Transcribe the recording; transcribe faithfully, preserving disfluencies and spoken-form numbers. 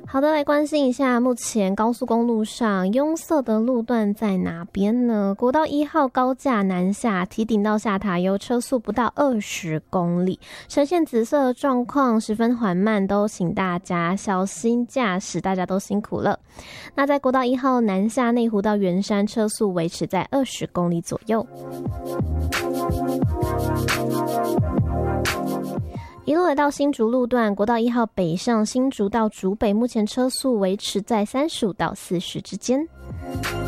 好的，来关心一下目前高速公路上拥塞的路段在哪边呢？国道一号高架南下堤顶到下塔油车速不到二十公里，呈现紫色的状况，十分缓慢，都请大家小心驾驶，大家都辛苦了。那在国道一号南下内湖到圆山，车速维持在二十公里左右。一路来到新竹路段，国道一号北上新竹到竹北，目前车速维持在三十五到四十之间。